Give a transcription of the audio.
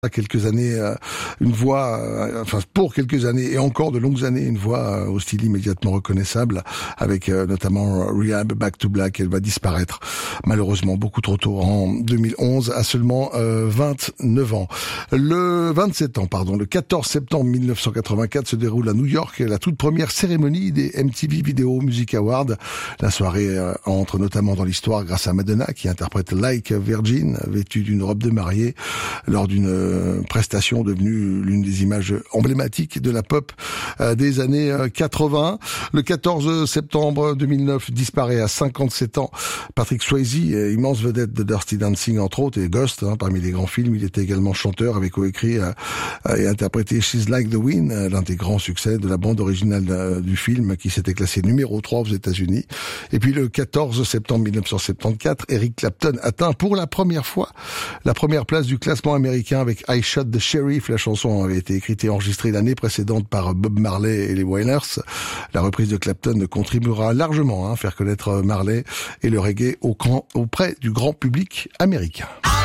quelques années une voix, pour quelques années et encore de longues années, une voix au style immédiatement reconnaissable, avec notamment Rehab, Back to Black. Elle va disparaître malheureusement beaucoup trop tôt en 2011 à seulement 29 ans. Le 14 septembre 1984 se déroule à New York la toute première cérémonie des MTV Video Music Awards. La soirée entre notamment dans l'histoire grâce à Madonna qui interprète Like a Virgin, vêtue d'une robe de mariée lors d'une prestation devenue l'une des images emblématiques de la pop des années 80. Le 14 septembre 2009 disparaît à 57 ans Patrick Swayze, immense vedette de Dirty Dancing entre autres et Ghost, parmi les grands films. Il était également chanteur, avait coécrit et interprété She's Like the Wind, l'un des grands succès de la bande originale du film qui s'était classé numéro 3 aux États-Unis. Et puis le 14 septembre 1974, Eric Clapton atteint pour la première fois la première place du classement américain avec I Shot the Sheriff. La chanson avait été écrite et enregistrée l'année précédente par Bob Marley et les Wailers. La reprise de Clapton contribuera largement à faire connaître Marley et le reggae auprès du grand public américain.